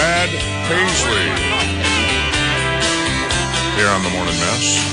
Brad Paisley here on the Morning Mess.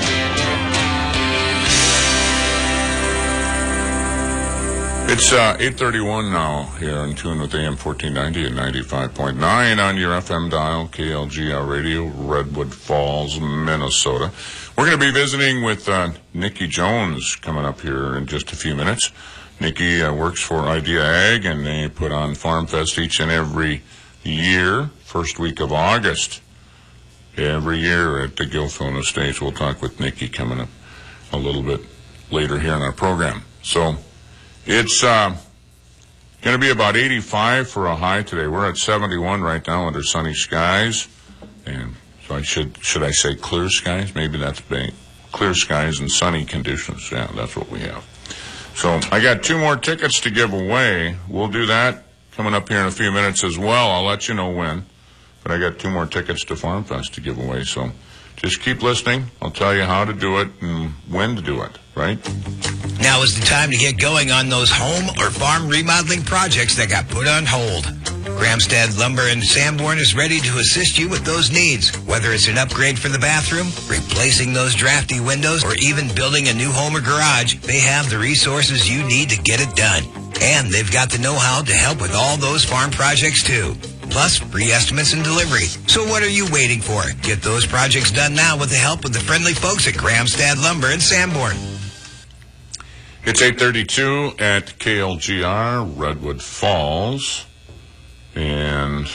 It's 8:31 now here in tune with AM 1490 and 95.9 on your FM dial, KLGR Radio, Redwood Falls, Minnesota. We're going to be visiting with Nikki Jones coming up here in just a few minutes. Nikki works for Idea Ag, and they put on Farm Fest each and every year, first week of August, every year at the Gilfillan Estates. We'll talk with Nikki coming up a little bit later here in our program. So it's going to be about 85 for a high today. We're at 71 right now under sunny skies. And so should I say clear skies? Maybe that's big. Clear skies and sunny conditions. Yeah, that's what we have. So I got 2 more tickets to give away. We'll do that coming up here in a few minutes as well. I'll let you know when. But I got 2 more tickets to Farm Fest to give away. So just keep listening. I'll tell you how to do it and when to do it, right? Now is the time to get going on those home or farm remodeling projects that got put on hold. Gramstad Lumber in Sanborn is ready to assist you with those needs. Whether it's an upgrade for the bathroom, replacing those drafty windows, or even building a new home or garage, they have the resources you need to get it done. And they've got the know-how to help with all those farm projects too. Plus, free estimates and delivery. So what are you waiting for? Get those projects done now with the help of the friendly folks at Gramstad Lumber in Sanborn. It's 8:32 at KLGR, Redwood Falls. And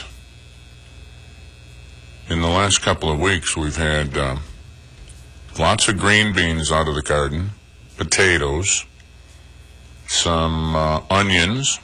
in the last couple of weeks, we've had lots of green beans out of the garden, potatoes, some onions,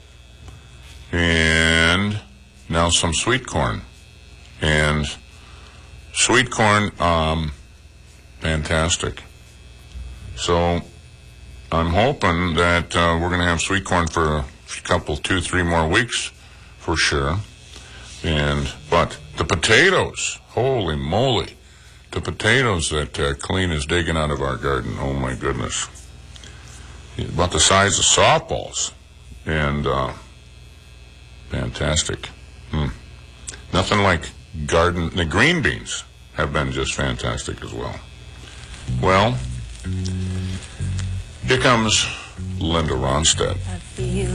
and now some sweet corn. And sweet corn, fantastic. So I'm hoping that we're going to have sweet corn for a couple, 2-3 more weeks for sure. But the potatoes, holy moly, the potatoes that Colleen is digging out of our garden, oh my goodness. About the size of softballs. And fantastic. Nothing like garden. The green beans have been just fantastic as well. Well, here comes Linda Ronstadt.